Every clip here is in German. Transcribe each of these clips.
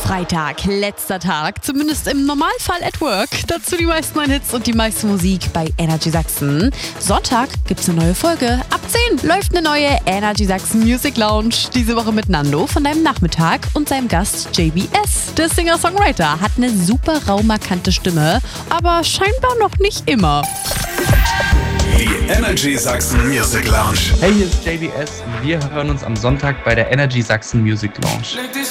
Freitag, letzter Tag, zumindest im Normalfall at work. Dazu die meisten neuen Hits und die meiste Musik bei Energy Sachsen. Sonntag gibt's eine neue Folge. Ab 10 läuft eine neue Energy Sachsen Music Lounge. Diese Woche mit Nando von deinem Nachmittag und seinem Gast JBS. Der Singer-Songwriter hat eine super raumarkante Stimme, aber scheinbar noch nicht immer. Die Energy Sachsen Music Lounge. Hey, hier ist JBS und wir hören uns am Sonntag bei der Energy Sachsen Music Lounge.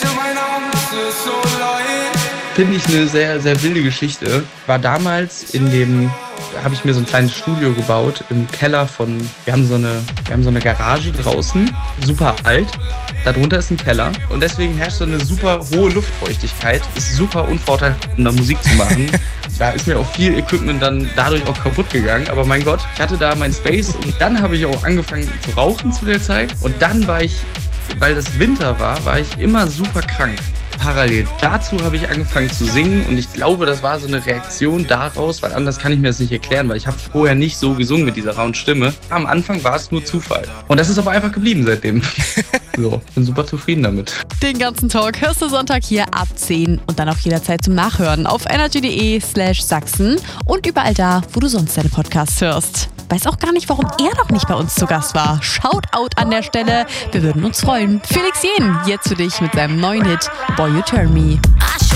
Finde ich eine sehr, sehr wilde Geschichte. War damals habe ich mir so ein kleines Studio gebaut im Keller wir haben so eine Garage draußen, super alt. Darunter ist ein Keller und deswegen herrscht so eine super hohe Luftfeuchtigkeit. Ist super unvorteilhaft, um da Musik zu machen. Da ist mir auch viel Equipment dann dadurch auch kaputt gegangen. Aber mein Gott, ich hatte da mein Space und dann habe ich auch angefangen zu rauchen zu der Zeit. Und dann weil das Winter war ich immer super krank. Parallel dazu habe ich angefangen zu singen und ich glaube, das war so eine Reaktion daraus, weil anders kann ich mir das nicht erklären, weil ich habe vorher nicht so gesungen mit dieser rauen Stimme. Am Anfang war es nur Zufall. Und das ist aber einfach geblieben seitdem. So, bin super zufrieden damit. Den ganzen Talk hörst du Sonntag hier ab 10 und dann auch jederzeit zum Nachhören auf energy.de/Sachsen und überall da, wo du sonst deine Podcasts hörst. Weiß auch gar nicht, warum er noch nicht bei uns zu Gast war. Shoutout an der Stelle. Wir würden uns freuen. Felix Jähn, jetzt für dich mit seinem neuen Hit Boy You Turn Me.